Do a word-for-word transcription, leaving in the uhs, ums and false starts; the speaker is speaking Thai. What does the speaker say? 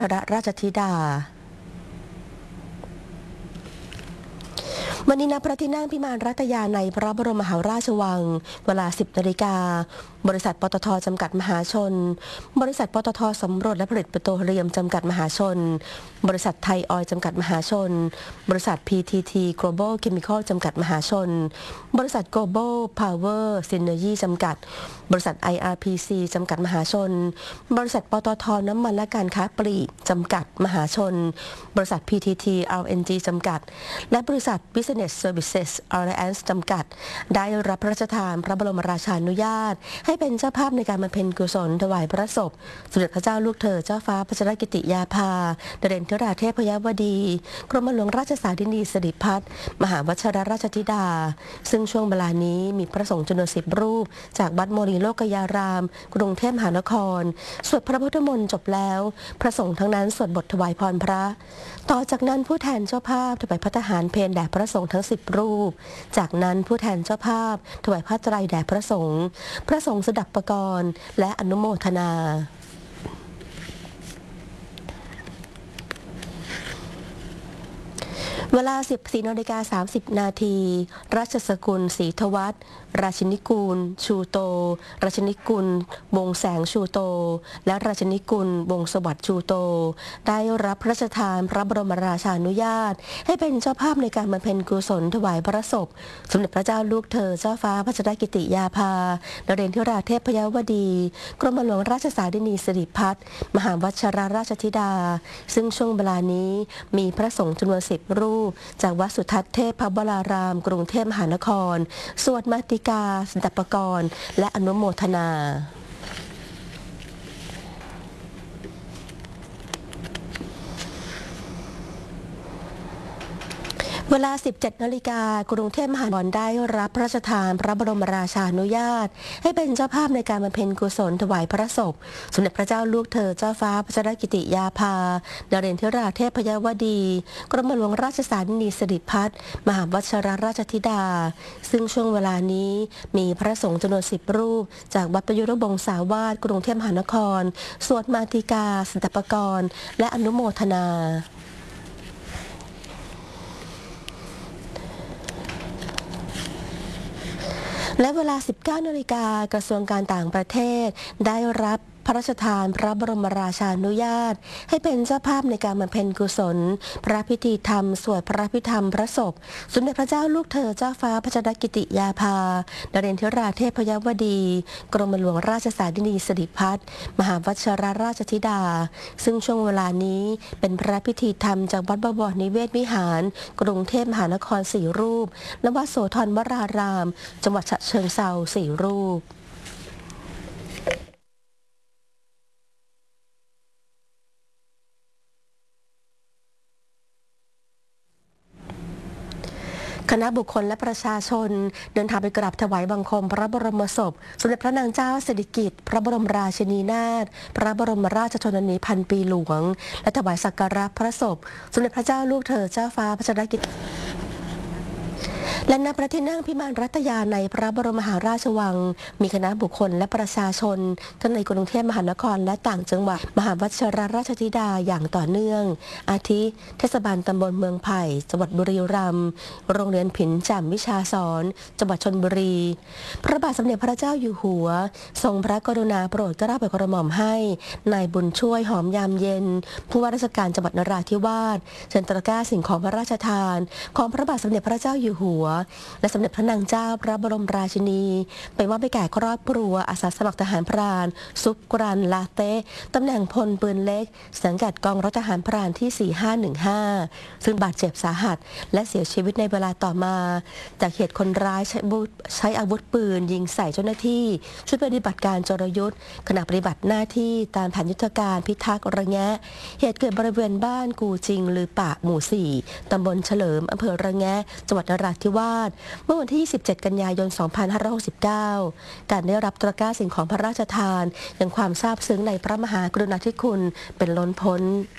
พระราชธิดาวันนี้ณพระที่นั่งพิมานรัตยาในพระบรมมหาราชวังเวลา สิบนาฬิกาบริษัทปตท.จำกัดมหาชนบริษัทปตท.สำรวจและผลิตปิโตรเลียมจำกัดมหาชนบริษัทไทยออยล์จำกัดมหาชนบริษัท พี ที ที Global Chemical จำกัดมหาชนบริษัท Global Power Synergy จำกัดบริษัท ไอ อาร์ พี ซี จำกัดมหาชนบริษัทปตท.น้ำมันและการค้าปลีกจำกัดมหาชนบริษัท พี ที ที แอล เอ็น จี จำกัดและบริษัท Business Services Alliance จำกัดได้รับพระราชทานพระบรมราชานุญาตให้เป็นเจ้าภาพในการบำเพ็ญกุศลถวายพระศพสมเด็จพระเจ้าลูกเธอเจ้าฟ้าพัชรกิติยาภาดเรนธิราเทพยวดีกรมหลวงราชสาธินีสิริพัฒน์มหาวชิรราชธิดาซึ่งช่วงเวลานี้มีพระสงฆ์จำนวนสิบรูปจากวัดโมลีโลกยารามกรุงเทพมหานครสวดพระพุทธมนต์จบแล้วพระสงฆ์ทั้งนั้นสวดบทถวายพรพระต่อจากนั้นผู้แทนเจ้าภาพถวายพระทหารเพลแด่พระสงฆ์ทั้งสิบรูปจากนั้นผู้แทนเจ้าภาพถวายผ้าไตรแด่พระสงฆ์พระสงฆ์สดับปกรณ์และอนุโมทนาเวลา สิบสี่นาฬิกาสามสิบนาทีราชสกุลศรีทวัฒน์ราชินีกูลชูโตราชินีกุลวงแสงชูโตและราชินีกุลวงสวัสดิ์ชูโตได้รับพระราชทานพระบรมราชานุญาตให้เป็นเจ้าภาพในการบำเพ็ญกุศลถวายพระศพสมเด็จพระเจ้าลูกเธอเจ้าฟ้าพัชรกิติยาภานเรนธิราเทพยวดีกรมหลวงราชสาธินีสิริพัฒน์มหาวชิรราชธิดาซึ่งช่วงเวลานี้มีพระสงฆ์จำนวนสิบรูปจากวัดสุทัศน์เทพพระวรารามกรุงเทพมหานครสวดมาติกาสดับปกรณ์และอนุโมทนาเวลา สิบเจ็ดนาฬิกากรุงเทพมหานครได้รับพระราชทานพระบรมราชานุญาตให้เป็นเจ้าภาพในการบำเพ็ญกุศลถวายพระศพสมเด็จพระเจ้าลูกเธอเจ้าฟ้าพัชรกิติยาภาดเรนธิราเทพยวดีกรมหลวงราชสาธินีสิริพัฒน์มหาวชิรราชธิดาซึ่งช่วงเวลานี้มีพระสงฆ์จำนวนสิบรูปจากวัดประยุรบงสาวาสกรุงเทพมหานครสวดมาติกาสดับปกรณ์และอนุโมทนาและเวลา สิบเก้านาฬิกากระทรวงการต่างประเทศได้รับพระราชทานพระบรมราชานุญาตให้เป็นเจ้าภาพในการบำเพ็ญกุศลพระพิธีธรรมสวดพระพิธรรมพระศพสมเด็จพระเจ้าลูกเธอเจ้าฟ้าพัชรกิติยาภานเรนธิราเทพยวดีกรมหลวงราชสาธินีสิริพัฒน์มหาวชิรราชธิดาซึ่งช่วงเวลานี้เป็นพระพิธีธรรมจากวัดบวรนิเวศวิหารกรุงเทพมหานครสี่รูปและวัดโสธรวรารามจังหวัดฉะเชิงเทราสี่รูปคณะบุคคลและประชาชนเดินทางไปกราบถวายบังคมพระบรมศพสมเด็จพระนางเจ้าสิริกิติ์พระบรมราชินีนาถพระบรมราชชนนีพันปีหลวงและถวายสักการะพระศพสมเด็จพระเจ้าลูกเธอเจ้าฟ้าพัชรกิติและณพระที่นั่งพิมานรัตยาในพระบรมมหาราชวังมีคณะบุคคลและประชาชนทั้งในกรุงเทพมหานครและต่างจังหวัดมหาวชิรราชธิดาอย่างต่อเนื่องอาทิเทศบาลตำบลเมืองไผ่จังหวัดบุรีรัมย์โรงเรียนผินแจ่มวิชาสอนจังหวัดชลบุรีพระบาทสมเด็จพระเจ้าอยู่หัวทรงพระกรุณาโปรดเกล้าโปรดกระหม่อมให้นายบุญช่วยหอมยามเย็นผู้ว่าราชการจังหวัดนราธิวาสเชิญตะกร้าสิ่งของพระราชทานของพระบาทสมเด็จพระเจ้าอยู่หัวและสมเด็จพระนางเจ้าพระบรมราชินีไปมอบให้แก่ครอบครัวอาสาสมัครทหารพรานซุปกรันลาเต้ตำแหน่งพลปืนเล็กสังกัดกองร้อยทหารพรานที่สี่ห้าหนึ่งห้าซึ่งบาดเจ็บสาหัสและเสียชีวิตในเวลาต่อมาจากเหตุคนร้ายใช้ใช้อาวุธปืนยิงใส่เจ้าหน้าที่ชุดปฏิบัติการจรยุทธ์ขณะปฏิบัติหน้าที่ตามแผนยุทธการพิทักษ์ระแงะเหตุเกิดบริเวณบ้านกูจริงหรือปากหมู่สี่ตำบลเฉลิมอำเภอระแงะจังหวัดนราธิวาสเมื่อวันที่ยี่สิบเจ็ดกันยายนสองพันห้าร้อยหกสิบเก้าการได้รับตะกร้าสิ่งของพระราชทานยังความซาบซึ้งในพระมหากรุณาธิคุณเป็นล้นพ้น